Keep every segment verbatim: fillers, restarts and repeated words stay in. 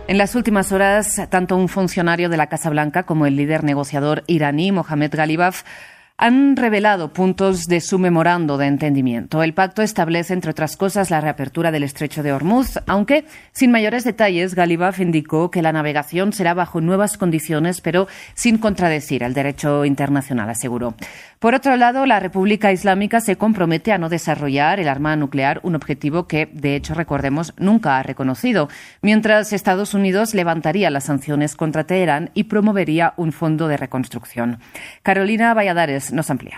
En las últimas horas, tanto un funcionario de la Casa Blanca como el líder negociador iraní, Mohammad Ghalibaf, han revelado puntos de su memorando de entendimiento. El pacto establece, entre otras cosas, la reapertura del estrecho de Hormuz, aunque sin mayores detalles. Ghalibaf indicó que la navegación será bajo nuevas condiciones, pero sin contradecir el derecho internacional, aseguró. Por otro lado, la República Islámica se compromete a no desarrollar el arma nuclear, un objetivo que, de hecho, recordemos, nunca ha reconocido, mientras Estados Unidos levantaría las sanciones contra Teherán y promovería un fondo de reconstrucción. Carolina Valladares nos amplía.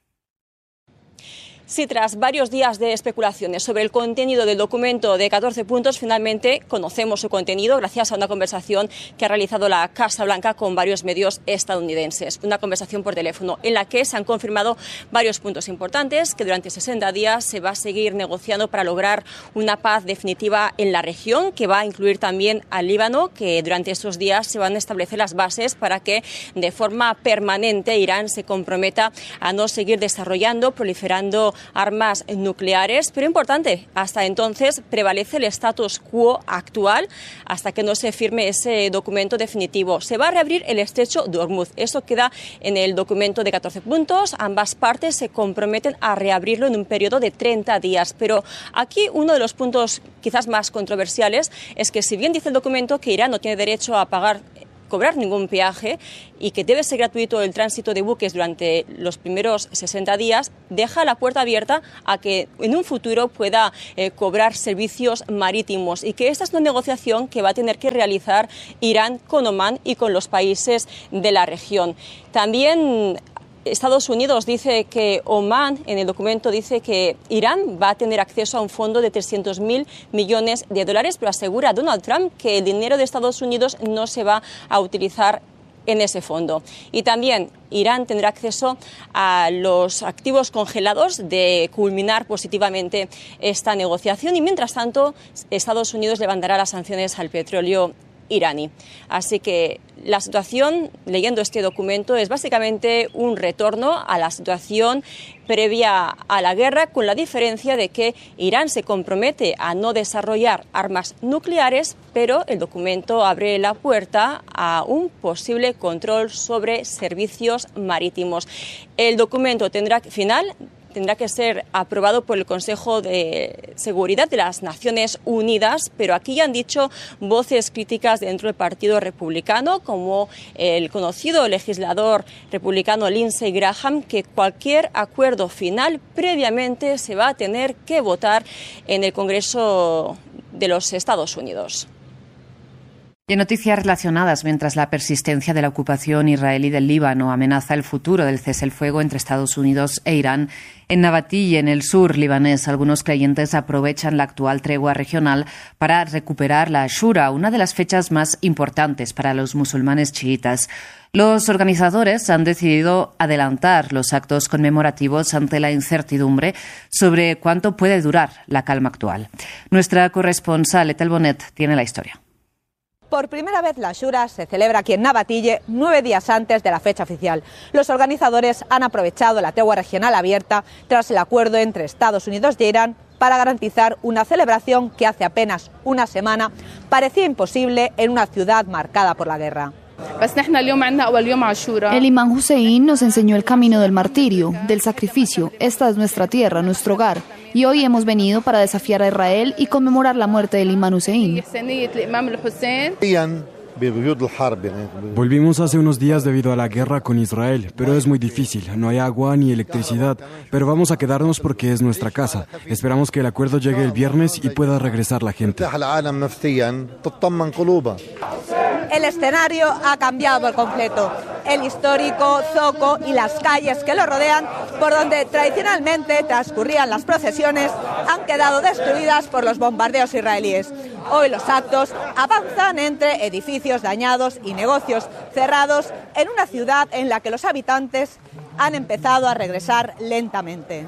Sí, tras varios días de especulaciones sobre el contenido del documento de catorce puntos, finalmente conocemos su contenido gracias a una conversación que ha realizado la Casa Blanca con varios medios estadounidenses. Una conversación por teléfono en la que se han confirmado varios puntos importantes, que durante sesenta días se va a seguir negociando para lograr una paz definitiva en la región, que va a incluir también al Líbano, que durante estos días se van a establecer las bases para que de forma permanente Irán se comprometa a no seguir desarrollando, proliferando armas nucleares, pero importante, hasta entonces prevalece el status quo actual hasta que no se firme ese documento definitivo. Se va a reabrir el estrecho de Hormuz. Eso queda en el documento de catorce puntos. Ambas partes se comprometen a reabrirlo en un periodo de treinta días. Pero aquí uno de los puntos quizás más controversiales es que, si bien dice el documento que Irán no tiene derecho a pagar cobrar ningún peaje y que debe ser gratuito el tránsito de buques durante los primeros sesenta días, deja la puerta abierta a que en un futuro pueda eh, cobrar servicios marítimos, y que esta es una negociación que va a tener que realizar Irán con Omán y con los países de la región. También Estados Unidos dice que Omán, en el documento dice que Irán va a tener acceso a un fondo de trescientos mil millones de dólares, pero asegura Donald Trump que el dinero de Estados Unidos no se va a utilizar en ese fondo. Y también Irán tendrá acceso a los activos congelados de culminar positivamente esta negociación, y mientras tanto Estados Unidos levantará las sanciones al petróleo iraní. Así que la situación, leyendo este documento, es básicamente un retorno a la situación previa a la guerra, con la diferencia de que Irán se compromete a no desarrollar armas nucleares, pero el documento abre la puerta a un posible control sobre servicios marítimos. El documento tendrá final tendrá que ser aprobado por el Consejo de Seguridad de las Naciones Unidas, pero aquí ya han dicho voces críticas dentro del Partido Republicano, como el conocido legislador republicano Lindsey Graham, que cualquier acuerdo final previamente se va a tener que votar en el Congreso de los Estados Unidos. Y en noticias relacionadas, mientras la persistencia de la ocupación israelí del Líbano amenaza el futuro del cese el fuego entre Estados Unidos e Irán, en Nabatí, en el sur libanés, algunos creyentes aprovechan la actual tregua regional para recuperar la Ashura, una de las fechas más importantes para los musulmanes chiitas. Los organizadores han decidido adelantar los actos conmemorativos ante la incertidumbre sobre cuánto puede durar la calma actual. Nuestra corresponsal Etel Bonet tiene la historia. Por primera vez la Ashura se celebra aquí en Nabatille nueve días antes de la fecha oficial. Los organizadores han aprovechado la tregua regional abierta tras el acuerdo entre Estados Unidos y Irán para garantizar una celebración que hace apenas una semana parecía imposible en una ciudad marcada por la guerra. El imán Hussein nos enseñó el camino del martirio, del sacrificio. Esta es nuestra tierra, nuestro hogar. Y hoy hemos venido para desafiar a Israel y conmemorar la muerte del imán Hussein. Volvimos hace unos días debido a la guerra con Israel, pero es muy difícil. No hay agua ni electricidad, pero vamos a quedarnos porque es nuestra casa. Esperamos que el acuerdo llegue el viernes y pueda regresar la gente. El escenario ha cambiado por completo. El histórico zoco y las calles que lo rodean, por donde tradicionalmente transcurrían las procesiones, han quedado destruidas por los bombardeos israelíes. Hoy los actos avanzan entre edificios dañados y negocios cerrados en una ciudad en la que los habitantes han empezado a regresar lentamente.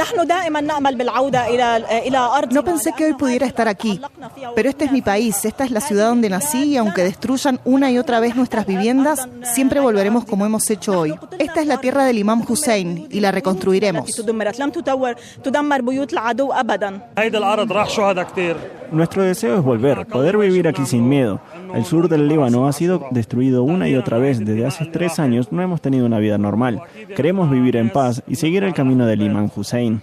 No pensé que hoy pudiera estar aquí, pero este es mi país, esta es la ciudad donde nací, y aunque destruyan una y otra vez nuestras viviendas, siempre volveremos como hemos hecho hoy. Esta es la tierra del imán Hussein y la reconstruiremos. Nuestro deseo es volver, poder vivir aquí sin miedo. El sur del Líbano ha sido destruido una y otra vez. Desde hace tres años no hemos tenido una vida normal. Queremos vivir en paz y seguir el camino del Imam Hussein.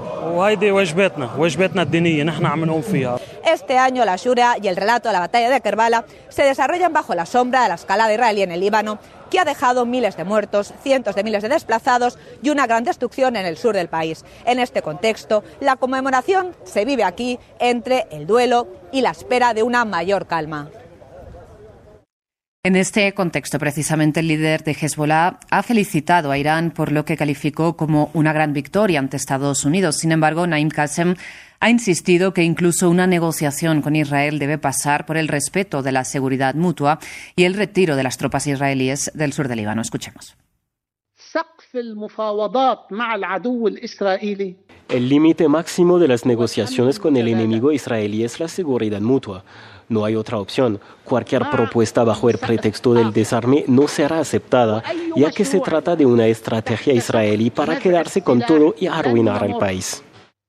Este año la Shura y el relato de la batalla de Kerbala se desarrollan bajo la sombra de la escalada israelí en el Líbano, que ha dejado miles de muertos, cientos de miles de desplazados y una gran destrucción en el sur del país. En este contexto, la conmemoración se vive aquí entre el duelo y la espera de una mayor calma. En este contexto, precisamente, el líder de Hezbollah ha felicitado a Irán por lo que calificó como una gran victoria ante Estados Unidos. Sin embargo, Naim Qassem ha insistido que incluso una negociación con Israel debe pasar por el respeto de la seguridad mutua y el retiro de las tropas israelíes del sur del Líbano. Escuchemos. El límite máximo de las negociaciones con el enemigo israelí es la seguridad mutua. No hay otra opción. Cualquier propuesta bajo el pretexto del desarme no será aceptada, ya que se trata de una estrategia israelí para quedarse con todo y arruinar al país.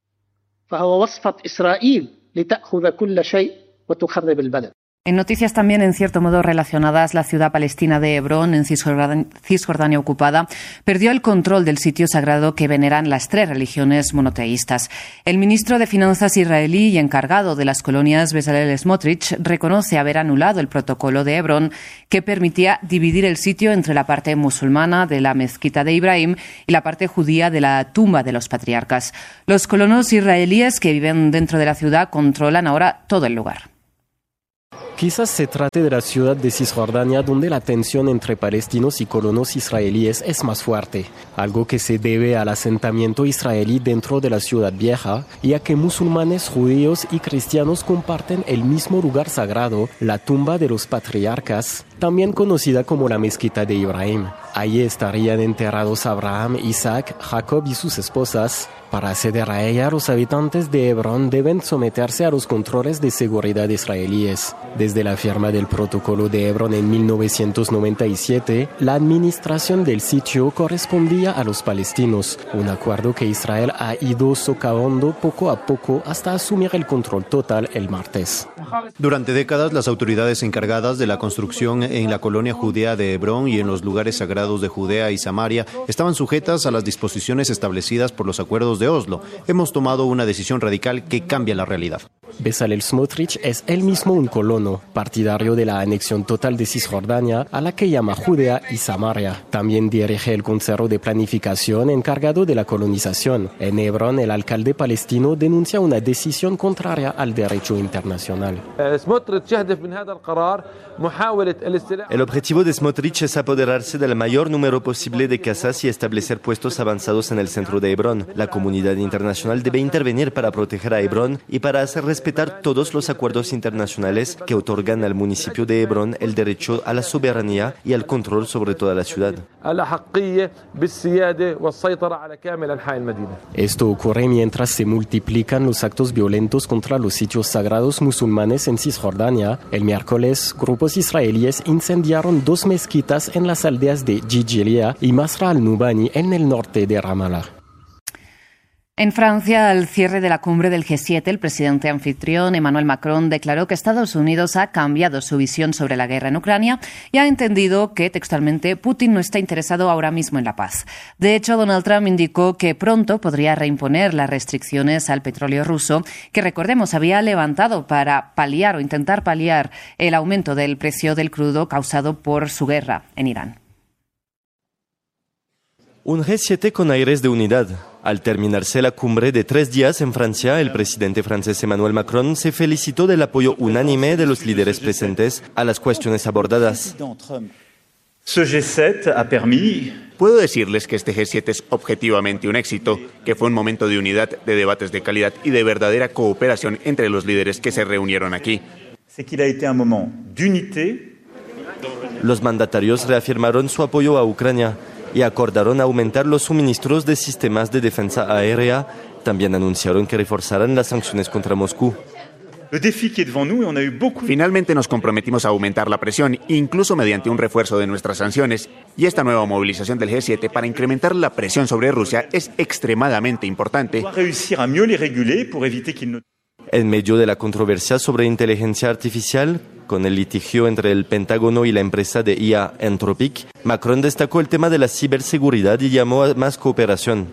En noticias también, en cierto modo relacionadas, la ciudad palestina de Hebrón, en Cisjordania ocupada, perdió el control del sitio sagrado que veneran las tres religiones monoteístas. El ministro de Finanzas israelí y encargado de las colonias, Bezalel Smotrich, reconoce haber anulado el protocolo de Hebrón que permitía dividir el sitio entre la parte musulmana de la mezquita de Ibrahim y la parte judía de la tumba de los patriarcas. Los colonos israelíes que viven dentro de la ciudad controlan ahora todo el lugar. Quizás se trate de la ciudad de Cisjordania, donde la tensión entre palestinos y colonos israelíes es más fuerte, algo que se debe al asentamiento israelí dentro de la ciudad vieja, ya que musulmanes, judíos y cristianos comparten el mismo lugar sagrado, la tumba de los patriarcas, también conocida como la mezquita de Ibrahim. Allí estarían enterrados Abraham, Isaac, Jacob y sus esposas. Para acceder a ella, los habitantes de Hebrón deben someterse a los controles de seguridad israelíes. Desde la firma del protocolo de Hebrón en mil novecientos noventa y siete, la administración del sitio correspondía a los palestinos, un acuerdo que Israel ha ido socavando poco a poco hasta asumir el control total el martes. Durante décadas, las autoridades encargadas de la construcción en la colonia judía de Hebrón y en los lugares sagrados de Judea y Samaria estaban sujetas a las disposiciones establecidas por los acuerdos de Oslo. Hemos tomado una decisión radical que cambia la realidad. Bezalel Smotrich es él mismo un colono, partidario de la anexión total de Cisjordania, a la que llama Judea y Samaria. También dirige el Consejo de Planificación encargado de la colonización. En Hebrón, el alcalde palestino denuncia una decisión contraria al derecho internacional. El objetivo de Smotrich es apoderarse del mayor número posible de casas y establecer puestos avanzados en el centro de Hebrón. La comunidad internacional debe intervenir para proteger a Hebrón y para hacer respetar todos los acuerdos internacionales que otorgan al municipio de Hebrón el derecho a la soberanía y al control sobre toda la ciudad. Esto ocurre mientras se multiplican los actos violentos contra los sitios sagrados musulmanes en Cisjordania. El miércoles, grupos israelíes incendiaron dos mezquitas en las aldeas de Jijilia y Masra al-Nubani en el norte de Ramallah. En Francia, al cierre de la cumbre del G siete, el presidente anfitrión Emmanuel Macron declaró que Estados Unidos ha cambiado su visión sobre la guerra en Ucrania y ha entendido que, textualmente, Putin no está interesado ahora mismo en la paz. De hecho, Donald Trump indicó que pronto podría reimponer las restricciones al petróleo ruso, que, recordemos, había levantado para paliar o intentar paliar el aumento del precio del crudo causado por su guerra en Irán. Un G siete con aires de unidad. Al terminarse la cumbre de tres días en Francia, el presidente francés Emmanuel Macron se felicitó del apoyo unánime de los líderes presentes a las cuestiones abordadas. Puedo decirles que este G siete es objetivamente un éxito, que fue un momento de unidad, de debates de calidad y de verdadera cooperación entre los líderes que se reunieron aquí. Los mandatarios reafirmaron su apoyo a Ucrania y acordaron aumentar los suministros de sistemas de defensa aérea. También anunciaron que reforzarán las sanciones contra Moscú. Finalmente nos comprometimos a aumentar la presión, incluso mediante un refuerzo de nuestras sanciones. Y esta nueva movilización del G siete para incrementar la presión sobre Rusia es extremadamente importante. En medio de la controversia sobre inteligencia artificial, con el litigio entre el Pentágono y la empresa de I A Anthropic, Macron destacó el tema de la ciberseguridad y llamó a más cooperación.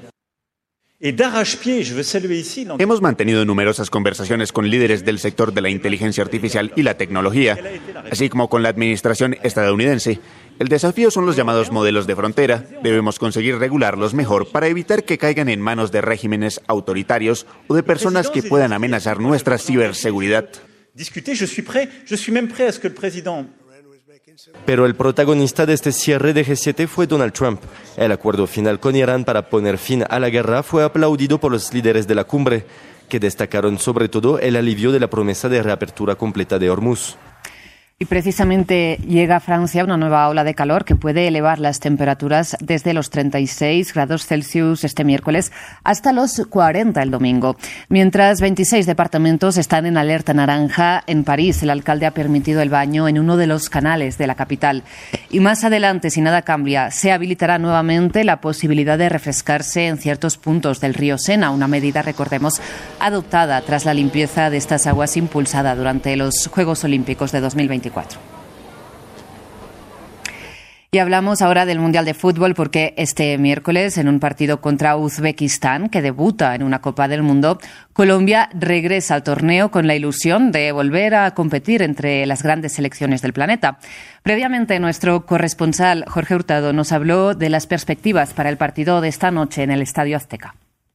Hemos mantenido numerosas conversaciones con líderes del sector de la inteligencia artificial y la tecnología, así como con la administración estadounidense. El desafío son los llamados modelos de frontera. Debemos conseguir regularlos mejor para evitar que caigan en manos de regímenes autoritarios o de personas que puedan amenazar nuestra ciberseguridad. Pero el protagonista de este cierre de G siete fue Donald Trump. El acuerdo final con Irán para poner fin a la guerra fue aplaudido por los líderes de la cumbre, que destacaron sobre todo el alivio de la promesa de reapertura completa de Hormuz. Y precisamente llega a Francia una nueva ola de calor que puede elevar las temperaturas desde los treinta y seis grados Celsius este miércoles hasta los cuarenta el domingo. Mientras veintiséis departamentos están en alerta naranja, en París el alcalde ha permitido el baño en uno de los canales de la capital. Y más adelante, si nada cambia, se habilitará nuevamente la posibilidad de refrescarse en ciertos puntos del río Sena, una medida, recordemos, adoptada tras la limpieza de estas aguas impulsada durante los Juegos Olímpicos de dos mil veinticuatro. Y hablamos ahora del Mundial de Fútbol porque este miércoles, en un partido contra Uzbekistán, que debuta en una Copa del Mundo, Colombia regresa al torneo con la ilusión de volver a competir entre las grandes selecciones del planeta. Previamente, nuestro corresponsal Jorge Hurtado nos habló de las perspectivas para el partido de esta noche en el Estadio Azteca.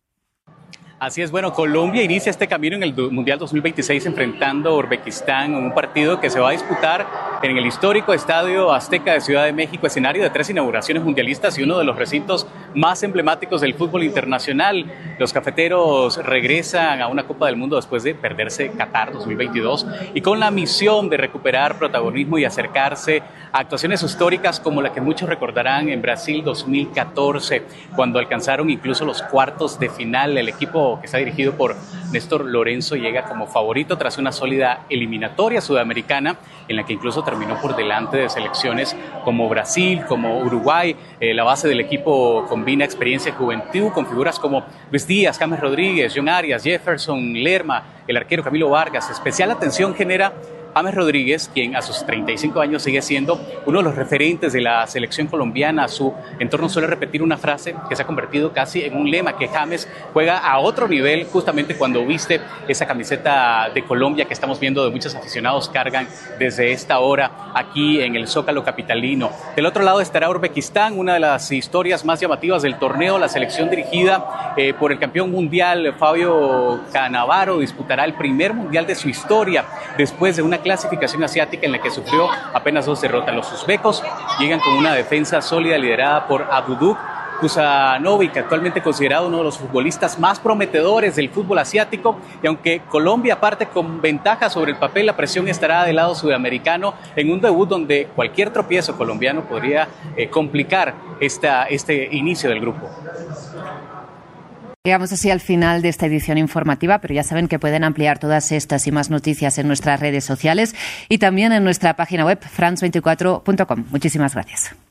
Así es, bueno, Colombia inicia este camino en el Mundial dos mil veintiséis enfrentando a Uzbekistán en un partido que se va a disputar en el histórico Estadio Azteca de Ciudad de México, escenario de tres inauguraciones mundialistas y uno de los recintos más emblemáticos del fútbol internacional. Los cafeteros regresan a una Copa del Mundo después de perderse Qatar dos mil veintidós y con la misión de recuperar protagonismo y acercarse a actuaciones históricas como la que muchos recordarán en Brasil dos mil catorce, cuando alcanzaron incluso los cuartos de final. El equipo que está dirigido por Néstor Lorenzo llega como favorito tras una sólida eliminatoria sudamericana en la que incluso terminó por delante de selecciones como Brasil, como Uruguay. Eh, la base del equipo combina experiencia y juventud con figuras como Luis Díaz, James Rodríguez, John Arias, Jefferson Lerma, el arquero Camilo Vargas. Especial atención genera James Rodríguez, quien a sus treinta y cinco años sigue siendo uno de los referentes de la selección colombiana. A su entorno suele repetir una frase que se ha convertido casi en un lema, que James juega a otro nivel justamente cuando viste esa camiseta de Colombia que estamos viendo de muchos aficionados cargan desde esta hora aquí en el Zócalo capitalino. Del otro lado estará Uzbekistán, una de las historias más llamativas del torneo. La selección dirigida eh, por el campeón mundial Fabio Cannavaro disputará el primer mundial de su historia después de una clasificación asiática en la que sufrió apenas dos derrotas. Los uzbecos llegan con una defensa sólida liderada por Abduduk Kusanovic, actualmente considerado uno de los futbolistas más prometedores del fútbol asiático, y aunque Colombia parte con ventaja sobre el papel, la presión estará del lado sudamericano en un debut donde cualquier tropiezo colombiano podría eh, complicar esta, este inicio del grupo. Llegamos así al final de esta edición informativa, pero ya saben que pueden ampliar todas estas y más noticias en nuestras redes sociales y también en nuestra página web france veinticuatro punto com. Muchísimas gracias.